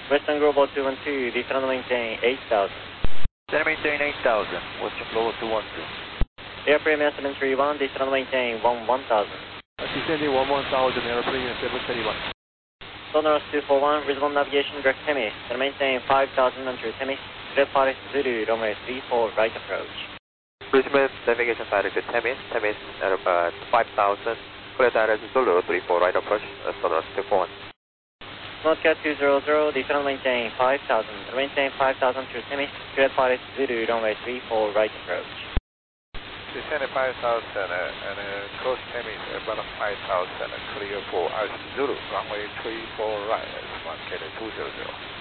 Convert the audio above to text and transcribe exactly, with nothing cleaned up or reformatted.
Western Global two one two, descend and maintain eight thousand. Descend and maintain eight thousand, Western Global two one two. Airframe seven three one, descend and maintain one one thousand. Descending one one thousand, airplane seven three one. Sonorous two four one, reasonable navigation, direct Temis, descend and maintain five thousand under Temis, Red Paris Zulu, runway three four, right approach. Brisbane navigation direct to Temis, Temis at about five thousand, clear direct to Zulu, three four, right approach, uh, Sonorous two four one. Nordcat two zero zero, descend and maintain five thousand, maintain five thousand through Temis, Red Paris Zulu, runway three four, right approach. Descend five thousand uh, and uh, close Temis about five thousand, clear for Alpha Zulu, runway three four right, one K two zero zero.